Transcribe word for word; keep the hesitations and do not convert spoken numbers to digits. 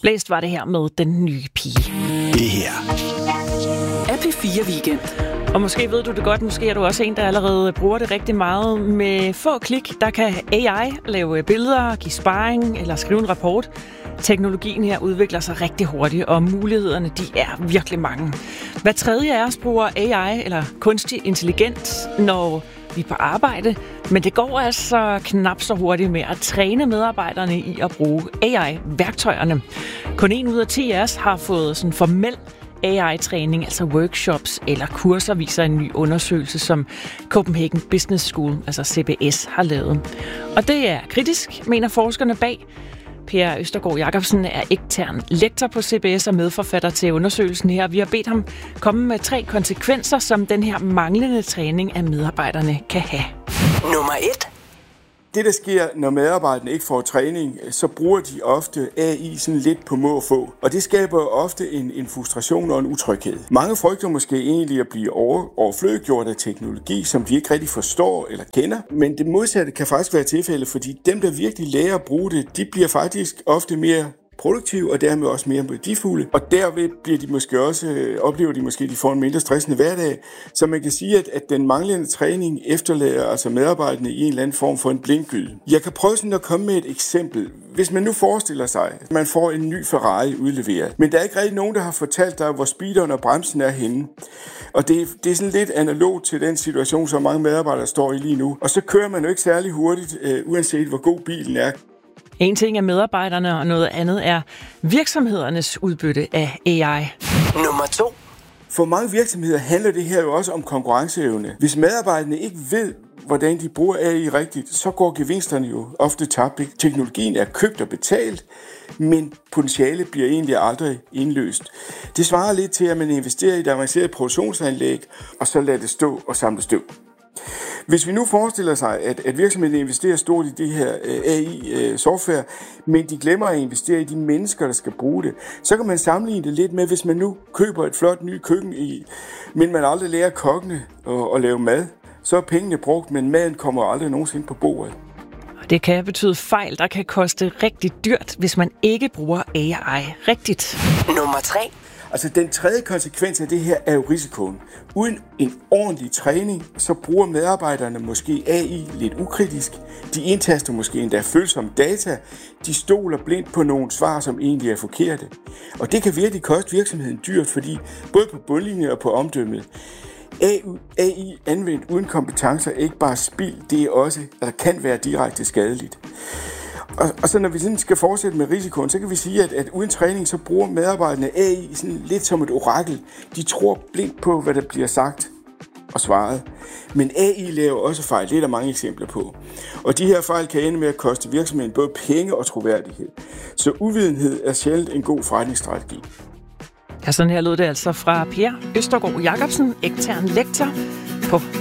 Blæst var det her med Den Nye Pige. Det her er P fire Weekend. Og måske ved du det godt, måske er du også en, der allerede bruger det rigtig meget. Med få klik, der kan A I lave billeder, give sparring eller skrive en rapport. Teknologien her udvikler sig rigtig hurtigt, og mulighederne de er virkelig mange. Hver tredje af os bruger A I eller kunstig intelligens, når vi er på arbejde, men det går altså knap så hurtigt med at træne medarbejderne i at bruge A I-værktøjerne. Kun en ud af ti af os har fået sådan formel A I-træning, altså workshops eller kurser, viser en ny undersøgelse, som Copenhagen Business School, altså C B S, har lavet. Og det er kritisk, mener forskerne bag. Per Østergaard Jacobsen er ekstern lektor på C B S og medforfatter til undersøgelsen her. Vi har bedt ham komme med tre konsekvenser, som den her manglende træning af medarbejderne kan have. Nummer et. Det, der sker, når medarbejderne ikke får træning, så bruger de ofte A I sådan lidt på må få. Og det skaber ofte en, en frustration og en utryghed. Mange frygter måske egentlig at blive over, overflødiggjort af teknologi, som de ikke rigtig forstår eller kender. Men det modsatte kan faktisk være tilfældet, fordi dem, der virkelig lærer at bruge det, de bliver faktisk ofte mere produktive og dermed også mere værdifulde. Og derved bliver de måske også, oplever de måske, at de får en mindre stressende hverdag. Så man kan sige, at, at den manglende træning efterlader altså medarbejderne i en eller anden form for en blindgyde. Jeg kan prøve sådan at komme med et eksempel. Hvis man nu forestiller sig, at man får en ny Ferrari udleveret, men der er ikke rigtig nogen, der har fortalt dig, hvor speederen og bremsen er henne. Og det, det er sådan lidt analogt til den situation, som mange medarbejdere står i lige nu. Og så kører man jo ikke særlig hurtigt, øh, uanset hvor god bilen er. En ting er medarbejderne, og noget andet er virksomhedernes udbytte af A I. Nummer to. For mange virksomheder handler det her jo også om konkurrenceevne. Hvis medarbejderne ikke ved, hvordan de bruger A I rigtigt, så går gevinsterne jo ofte tabt. Teknologien er købt og betalt, men potentialet bliver egentlig aldrig indløst. Det svarer lidt til, at man investerer i et avanceret produktionsanlæg, og så lader det stå og samle støv. Hvis vi nu forestiller sig, at, at virksomheden investerer stort i det her A I-software, men de glemmer at investere i de mennesker, der skal bruge det, så kan man sammenligne det lidt med, hvis man nu køber et flot nyt køkken, i, men man aldrig lærer kokkene at, at lave mad, så er pengene brugt, men maden kommer aldrig nogensinde på bordet. Det kan betyde fejl, der kan koste rigtig dyrt, hvis man ikke bruger A I rigtigt. Nummer tre. Altså den tredje konsekvens af det her er jo risikoen. Uden en ordentlig træning, så bruger medarbejderne måske A I lidt ukritisk. De indtaster måske endda følsomme data. De stoler blindt på nogle svar, som egentlig er forkerte. Og det kan virkelig koste virksomheden dyrt, fordi både på bundlinjen og på omdømmet. A I anvendt uden kompetencer er ikke bare spild, det er også, eller kan være direkte skadeligt. Og, og så når vi sådan skal fortsætte med risikoen, så kan vi sige, at, at uden træning, så bruger medarbejderne A I sådan lidt som et orakel. De tror blindt på, hvad der bliver sagt og svaret. Men A I laver også fejl. Det er der mange eksempler på. Og de her fejl kan ende med at koste virksomheden både penge og troværdighed. Så uvidenhed er sjældent en god forretningsstrategi. Ja, sådan her lød det altså fra Per Østergaard Jacobsen, ekstern lektor på